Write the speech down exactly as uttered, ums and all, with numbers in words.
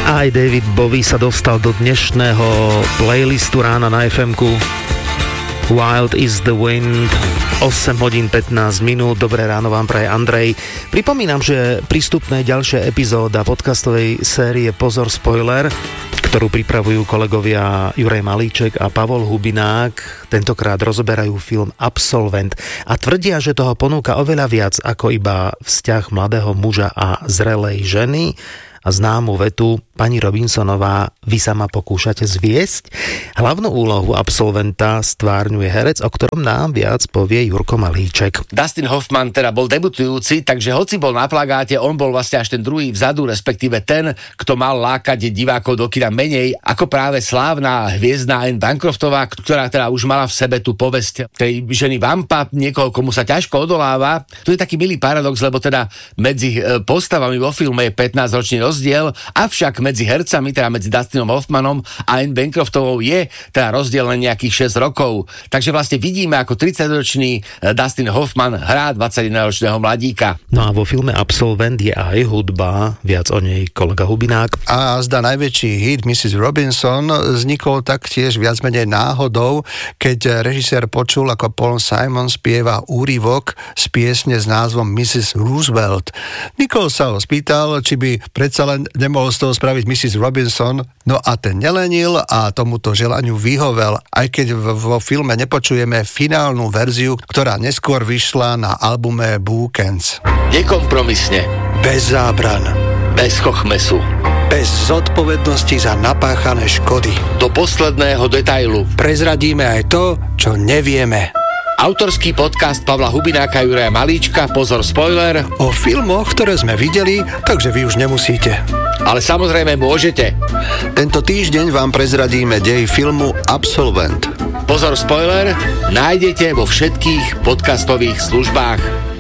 Aj David Bowie sa dostal do dnešného playlistu rána na ef emku. Wild is the wind, osem hodín pätnásť minút. Dobré ráno vám praje Andrej. Pripomínam, že prístupné ďalšia epizóda podcastovej série Pozor spoiler, ktorú pripravujú kolegovia Juraj Malíček a Pavol Hubinák, tentokrát rozoberajú film Absolvent a tvrdia, že toho ponúka oveľa viac ako iba vzťah mladého muža a zrelej ženy a známu vetu pani Robinsonová, vy sa ma pokúšate zviesť. Hlavnú úlohu Absolventa stvárňuje herec, o ktorom nám viac povie Jurko Malíček. Dustin Hoffman teda bol debutujúci, takže hoci bol na plagáte, on bol vlastne až ten druhý vzadu, respektíve ten, kto mal lákať divákov do kina menej ako práve slávna hviezdna Anne Bancroftová, ktorá teda už mala v sebe tú povesť tej ženy vampa, niekoho, komu sa ťažko odoláva. Tu je taký milý paradox, lebo teda medzi postavami vo filme je pätnásťročný rozdiel, avšak medzi hercami, teda medzi Dustinom Hoffmanom a Anne Bancroftovou je teda rozdiel len nejakých šesť rokov. Takže vlastne vidíme, ako tridsaťročný Dustin Hoffman hrá dvadsaťjedenročného mladíka. No a vo filme Absolvent je aj hudba, viac o nej kolega Hubinák. A zdá najväčší hit missus Robinson vznikol taktiež viac menej náhodou, keď režisér počul, ako Paul Simon spieva úryvok z piesne s názvom missus Roosevelt. Nicole sa ho spýtal, či by predsa len nemohol z toho spraviť missus Robinson, no a ten nelenil a tomuto želaniu vyhovel, aj keď vo filme nepočujeme finálnu verziu, ktorá neskôr vyšla na albume Bookends. Nekompromisne. Bez zábran. Bez chochmesu. Bez zodpovednosti za napáchané škody. Do posledného detailu. Prezradíme aj to, čo nevieme. Autorský podcast Pavla Hubináka a Juraja Malíčka, Pozor spoiler. O filmoch, ktoré sme videli, takže vy už nemusíte. Ale samozrejme môžete. Tento týždeň vám prezradíme dej filmu Absolvent. Pozor spoiler nájdete vo všetkých podcastových službách.